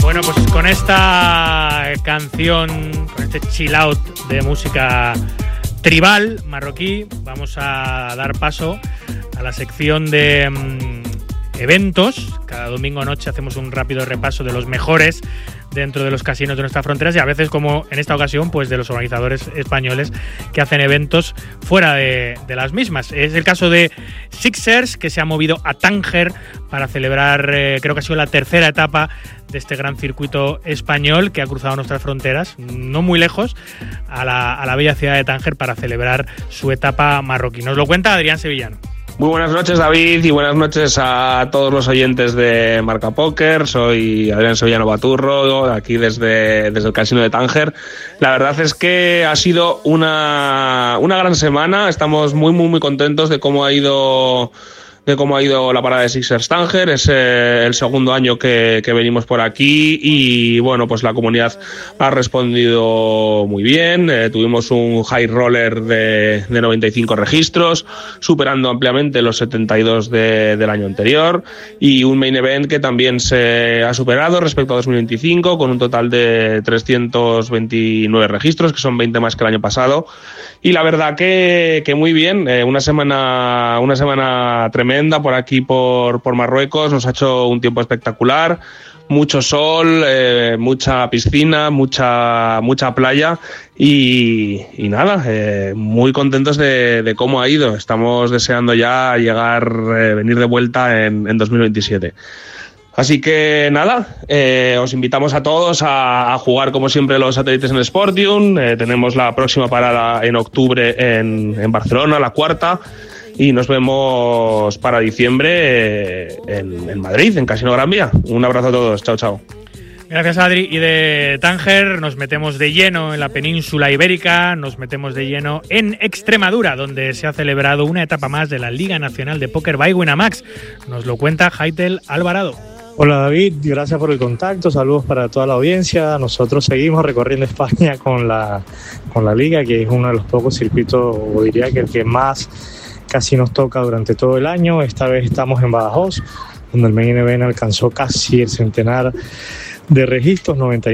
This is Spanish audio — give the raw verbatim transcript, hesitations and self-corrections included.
Bueno, pues con esta canción, con este chill out de música tribal marroquí, vamos a dar paso a la sección de um, eventos. Cada domingo noche hacemos un rápido repaso de los mejores dentro de los casinos de nuestras fronteras y a veces, como en esta ocasión, pues de los organizadores españoles que hacen eventos fuera de, de las mismas. Es el caso de Sixers, que se ha movido a Tánger para celebrar, eh, creo que ha sido la tercera etapa de este gran circuito español que ha cruzado nuestras fronteras, no muy lejos, a la, a la bella ciudad de Tánger para celebrar su etapa marroquí. Nos lo cuenta Adrián Sevillano. Muy buenas noches, David, y buenas noches a todos los oyentes de Marca Póker. Soy Adrián Sevillano Baturro, aquí desde, desde el Casino de Tánger. La verdad es que ha sido una, una gran semana. Estamos muy, muy, muy contentos de cómo ha ido... de cómo ha ido la parada de Sixers Tánger. Es eh, el segundo año que, que venimos por aquí y bueno, pues la comunidad ha respondido muy bien. Eh, tuvimos un high roller de, de noventa y cinco registros, superando ampliamente los setenta y dos de, del año anterior, y un main event que también se ha superado respecto a dos mil veinticinco con un total de trescientos veintinueve registros, que son veinte más que el año pasado. Y la verdad que, que muy bien, eh, una semana una semana tremenda por aquí, por, por Marruecos. Nos ha hecho un tiempo espectacular, mucho sol, eh, mucha piscina, mucha mucha playa y, y nada, eh, muy contentos de, de cómo ha ido. Estamos deseando ya llegar, eh, venir de vuelta en, en dos mil veintisiete. Así que nada, eh, os invitamos a todos a, a jugar como siempre los satélites en el Sportium. Eh, tenemos la próxima parada en octubre en, en Barcelona, la cuarta, y nos vemos para diciembre eh, en, en Madrid, en Casino Gran Vía. Un abrazo a todos, chao, chao. Gracias, Adri. Y de Tánger nos metemos de lleno en la península ibérica, nos metemos de lleno en Extremadura, donde se ha celebrado una etapa más de la Liga Nacional de Póker by Winamax. Nos lo cuenta Haitel Alvarado. Hola David, gracias por el contacto, saludos para toda la audiencia. Nosotros seguimos recorriendo España con la, con la Liga, que es uno de los pocos circuitos, o diría que el que más casi nos toca durante todo el año. Esta vez estamos en Badajoz, donde el main event alcanzó casi el centenar de registros, noventa